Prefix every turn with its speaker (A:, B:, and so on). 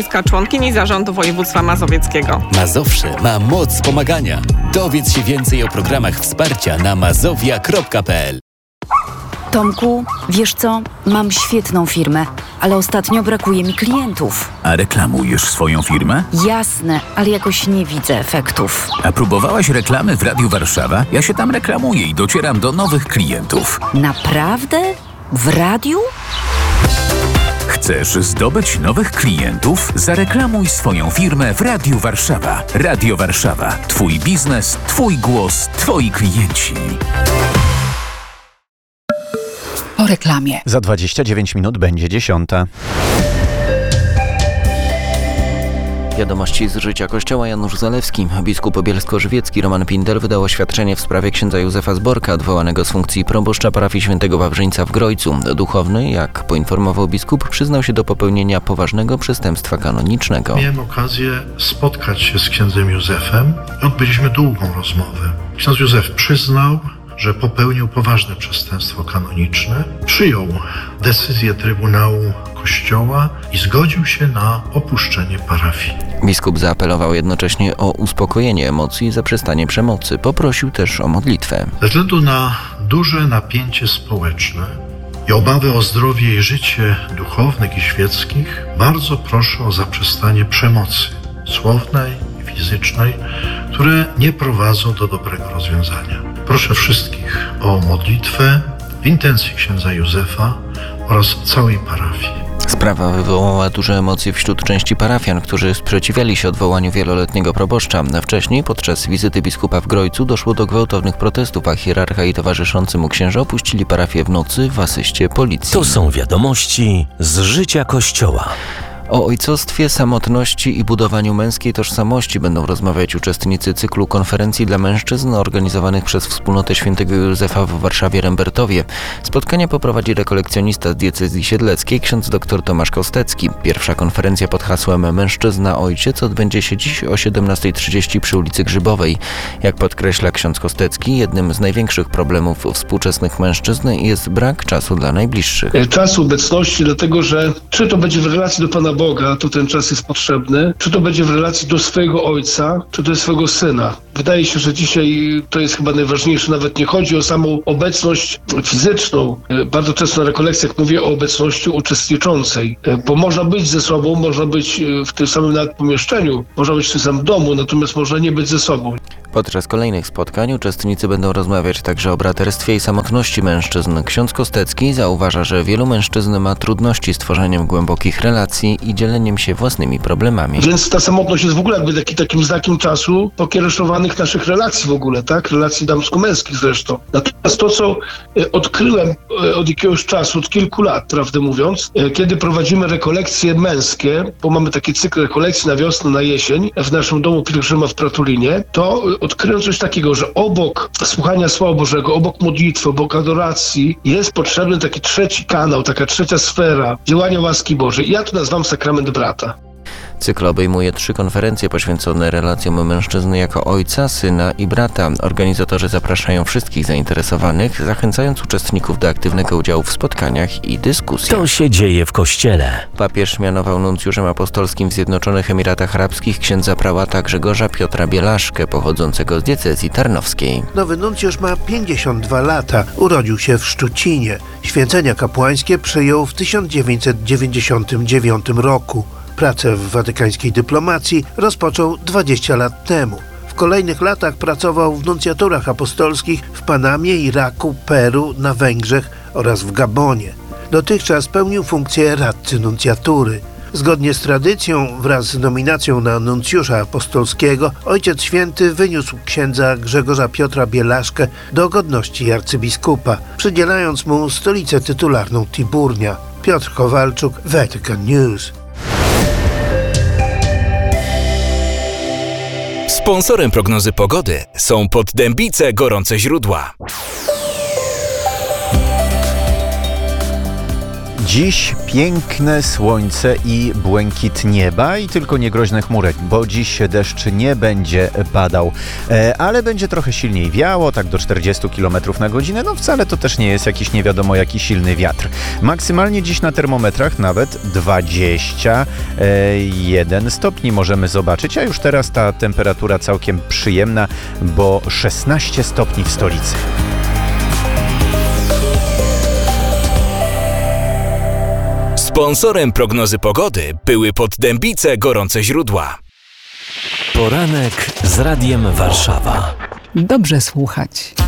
A: Członkini Zarządu Województwa Mazowieckiego.
B: Mazowsze ma moc pomagania. Dowiedz się więcej o programach wsparcia na mazowia.pl.
C: Tomku, wiesz co? Mam świetną firmę, ale ostatnio brakuje mi klientów.
D: A reklamujesz swoją firmę?
C: Jasne, ale jakoś nie widzę efektów.
D: A próbowałaś reklamy w Radiu Warszawa? Ja się tam reklamuję i docieram do nowych klientów.
C: Naprawdę? W radiu?
D: Chcesz zdobyć nowych klientów? Zareklamuj swoją firmę w Radiu Warszawa. Radio Warszawa. Twój biznes, twój głos, twoi klienci.
E: Po reklamie.
F: Za 29 minut będzie 10.
G: Wiadomości z życia Kościoła. Janusz Zalewski. Biskup bielsko-żywiecki Roman Pindel wydał oświadczenie w sprawie księdza Józefa Zborka, odwołanego z funkcji proboszcza parafii świętego Wawrzyńca w Grojcu. Duchowny, jak poinformował biskup, przyznał się do popełnienia poważnego przestępstwa kanonicznego.
H: Miałem okazję spotkać się z księdzem Józefem i odbyliśmy długą rozmowę. Ksiądz Józef przyznał, że popełnił poważne przestępstwo kanoniczne, przyjął decyzję Trybunału Kościoła i zgodził się na opuszczenie parafii.
G: Biskup zaapelował jednocześnie o uspokojenie emocji i zaprzestanie przemocy. Poprosił też o modlitwę.
H: Ze względu na duże napięcie społeczne i obawy o zdrowie i życie duchownych i świeckich, bardzo proszę o zaprzestanie przemocy słownej i fizycznej, które nie prowadzą do dobrego rozwiązania. Proszę wszystkich o modlitwę w intencji księdza Józefa oraz całej parafii.
G: Sprawa wywołała duże emocje wśród części parafian, którzy sprzeciwiali się odwołaniu wieloletniego proboszcza. Wcześniej, podczas wizyty biskupa w Grojcu, doszło do gwałtownych protestów, a hierarcha i towarzyszący mu księża opuścili parafię w nocy w asyście policji.
I: To są wiadomości z życia Kościoła.
G: O ojcostwie, samotności i budowaniu męskiej tożsamości będą rozmawiać uczestnicy cyklu konferencji dla mężczyzn organizowanych przez Wspólnotę Świętego Józefa w Warszawie-Rembertowie. Spotkania poprowadzi rekolekcjonista z diecezji siedleckiej, ksiądz dr Tomasz Kostecki. Pierwsza konferencja pod hasłem Mężczyzna Ojciec odbędzie się dziś o 17:30 przy ulicy Grzybowej. Jak podkreśla ksiądz Kostecki, jednym z największych problemów współczesnych mężczyzn jest brak czasu dla najbliższych.
J: Czasu, obecności, dlatego że czy to będzie w relacji do Pana Boga, to ten czas jest potrzebny, czy to będzie w relacji do swojego ojca, czy do swojego syna. Wydaje się, że dzisiaj to jest chyba najważniejsze, nawet nie chodzi o samą obecność fizyczną. Bardzo często na rekolekcjach mówię o obecności uczestniczącej, bo można być ze sobą, można być w tym samym nawet pomieszczeniu, można być w tym samym domu, natomiast można nie być ze sobą.
G: Podczas kolejnych spotkań uczestnicy będą rozmawiać także o braterstwie i samotności mężczyzn. Ksiądz Kostecki zauważa, że wielu mężczyzn ma trudności z tworzeniem głębokich relacji i dzieleniem się własnymi problemami.
J: Więc ta samotność jest w ogóle jakby takim znakiem czasu pokiereszowanych naszych relacji w ogóle, tak? Relacji damsko-męskich zresztą. Natomiast to, co odkryłem od jakiegoś czasu, od kilku lat, prawdę mówiąc, kiedy prowadzimy rekolekcje męskie, bo mamy taki cykl rekolekcji na wiosnę, na jesień w naszym domu pielgrzyma w Pratulinie, to odkryłem coś takiego, że obok słuchania Słowa Bożego, obok modlitwy, obok adoracji jest potrzebny taki trzeci kanał, taka trzecia sfera działania łaski Bożej. Ja to nazywam sakrament brata.
G: Cykl obejmuje 3 konferencje poświęcone relacjom mężczyzny jako ojca, syna i brata. Organizatorzy zapraszają wszystkich zainteresowanych, zachęcając uczestników do aktywnego udziału w spotkaniach i dyskusjach.
I: To się dzieje w Kościele.
G: Papież mianował nuncjuszem apostolskim w Zjednoczonych Emiratach Arabskich księdza prałata Grzegorza Piotra Bielaszkę, pochodzącego z diecezji tarnowskiej.
K: Nowy nuncjusz ma 52 lata. Urodził się w Szczucinie. Święcenia kapłańskie przejął w 1999 roku. Pracę w watykańskiej dyplomacji rozpoczął 20 lat temu. W kolejnych latach pracował w nuncjaturach apostolskich w Panamie, Iraku, Peru, na Węgrzech oraz w Gabonie. Dotychczas pełnił funkcję radcy nuncjatury. Zgodnie z tradycją, wraz z nominacją na nuncjusza apostolskiego, Ojciec Święty wyniósł księdza Grzegorza Piotra Bielaszkę do godności arcybiskupa, przydzielając mu stolicę tytularną Tiburnia. Piotr Kowalczuk, Vatican News.
B: Sponsorem prognozy pogody są Poddębice Gorące Źródła.
F: Dziś piękne słońce i błękit nieba i tylko niegroźne chmurek, bo dziś deszcz nie będzie padał, ale będzie trochę silniej wiało, tak do 40 km na godzinę, no wcale to też nie jest jakiś nie wiadomo jaki silny wiatr. Maksymalnie dziś na termometrach nawet 21 stopni możemy zobaczyć, a już teraz ta temperatura całkiem przyjemna, bo 16 stopni w stolicy.
L: Sponsorem prognozy pogody były Poddębice Gorące Źródła.
I: Poranek z Radiem Warszawa.
E: Dobrze słuchać.